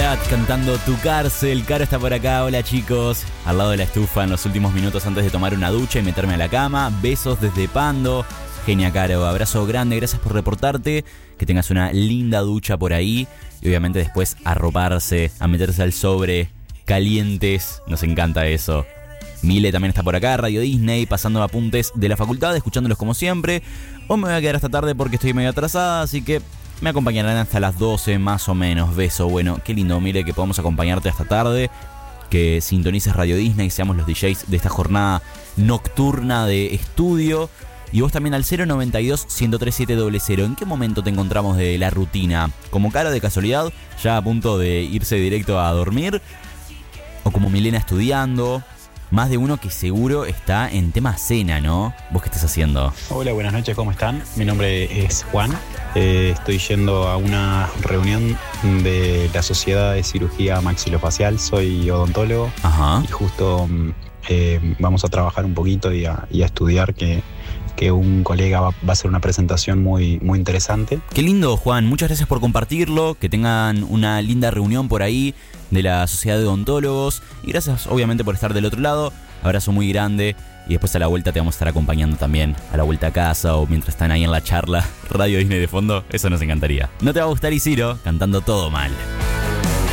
Morat cantando Tu Cárcel. Caro está por acá, hola chicos. Al lado de la estufa en los últimos minutos antes de tomar una ducha y meterme a la cama. Besos desde Pando. Genia, Caro, abrazo grande, gracias por reportarte. Que tengas una linda ducha por ahí. Y obviamente después a arroparse, a meterse al sobre calientes. Nos encanta eso. Mile también está por acá, Radio Disney, pasando apuntes de la facultad, escuchándolos como siempre. Hoy me voy a quedar hasta tarde porque estoy medio atrasada, así que me acompañarán hasta las 12 más o menos. Beso, bueno, qué lindo, Mile, que podamos acompañarte hasta tarde. Que sintonices Radio Disney y seamos los DJs de esta jornada nocturna de estudio. Y vos también al 092-103700. ¿En qué momento te encontramos de la rutina? ¿Como Caro de casualidad, ya a punto de irse directo a dormir? ¿O como Milena estudiando? Más de uno que seguro está en tema cena, ¿no? ¿Vos qué estás haciendo? Hola, buenas noches, ¿cómo están? Mi nombre es Juan. Estoy yendo a una reunión de la Sociedad de Cirugía Maxilofacial. Soy odontólogo. Ajá. Y justo vamos a trabajar un poquito y a estudiar que un colega va a hacer una presentación muy interesante. Qué lindo, Juan. Muchas gracias por compartirlo. Que tengan una linda reunión por ahí de la Sociedad de Odontólogos. Y gracias, obviamente, por estar del otro lado. Abrazo muy grande. Y después a la vuelta te vamos a estar acompañando también. A la vuelta a casa o mientras están ahí en la charla. Radio Disney de fondo. Eso nos encantaría. No te va a gustar Isiro cantando Todo Mal.